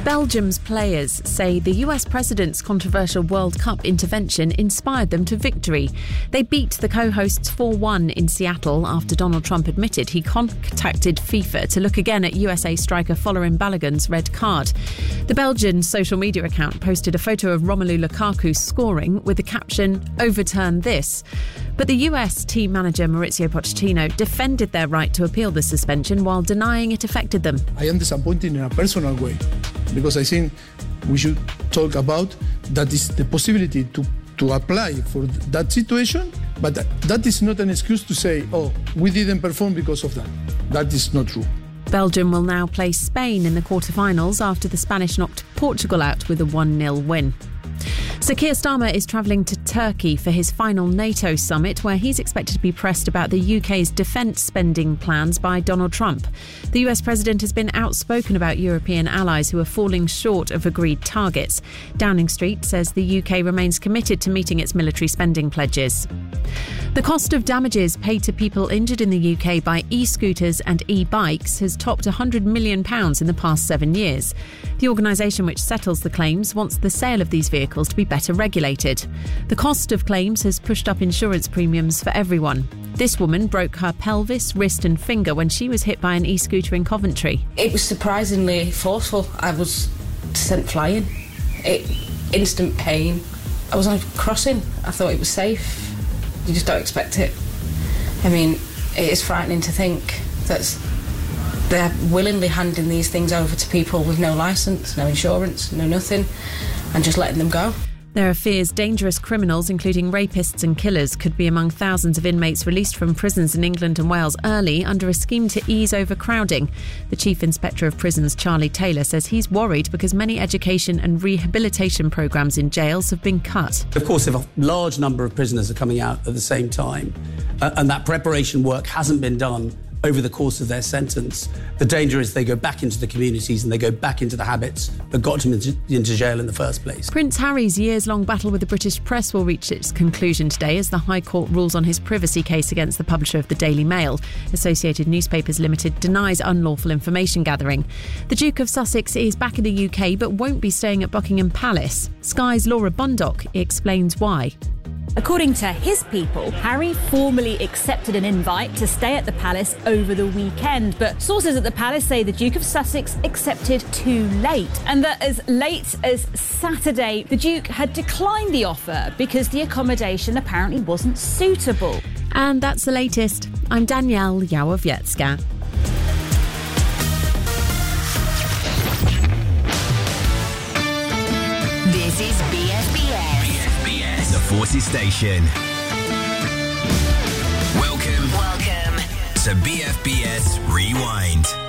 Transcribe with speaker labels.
Speaker 1: Belgium's players say the US president's controversial World Cup intervention inspired them to victory. They beat the co-hosts 4-1 in Seattle after Donald Trump admitted he contacted FIFA to look again at USA striker Folarin Balogun's red card. The Belgian social media account posted a photo of Romelu Lukaku scoring with the caption, "Overturn this." But the US team manager Mauricio Pochettino defended their right to appeal the suspension while denying it affected them.
Speaker 2: I am disappointed in a personal way because I think we should talk about that is the possibility to apply for that situation, but that is not an excuse to say, oh, we didn't perform because of that. That is not true.
Speaker 1: Belgium will now play Spain in the quarterfinals after the Spanish knocked Portugal out with a 1-0 win. Sir Keir Starmer is travelling to Turkey for his final NATO summit, where he's expected to be pressed about the UK's defence spending plans by Donald Trump. The US president has been outspoken about European allies who are falling short of agreed targets. Downing Street says the UK remains committed to meeting its military spending pledges. The cost of damages paid to people injured in the UK by e-scooters and e-bikes has topped £100 million in the past 7 years. The organisation which settles the claims wants the sale of these vehicles to be better regulated. The cost of claims has pushed up insurance premiums for everyone. This woman broke her pelvis, wrist and finger when she was hit by an e-scooter in Coventry.
Speaker 3: It was surprisingly forceful. I was sent flying. Instant pain. I was on a crossing. I thought it was safe. You just don't expect it. I mean, it is frightening to think that they're willingly handing these things over to people with no licence, no insurance, no nothing, and just letting them go.
Speaker 1: There are fears dangerous criminals, including rapists and killers, could be among thousands of inmates released from prisons in England and Wales early under a scheme to ease overcrowding. The Chief Inspector of Prisons, Charlie Taylor, says he's worried because many education and rehabilitation programmes in jails have been cut.
Speaker 4: Of course, if a large number of prisoners are coming out at the same time and that preparation work hasn't been done over the course of their sentence, the danger is they go back into the communities and they go back into the habits that got them into jail in the first place.
Speaker 1: Prince Harry's years-long battle with the British press will reach its conclusion today as the High Court rules on his privacy case against the publisher of the Daily Mail. Associated Newspapers Limited denies unlawful information gathering. The Duke of Sussex is back in the UK but won't be staying at Buckingham Palace. Sky's Laura Bundock explains why.
Speaker 5: According to his people, Harry formally accepted an invite to stay at the palace over the weekend, but sources at the palace say the Duke of Sussex accepted too late, and that as late as Saturday, the Duke had declined the offer because the accommodation apparently wasn't suitable.
Speaker 1: And that's the latest. I'm Danielle Yawowiecka.
Speaker 6: This is BFBS, the Forces Station. Welcome to BFBS Rewind.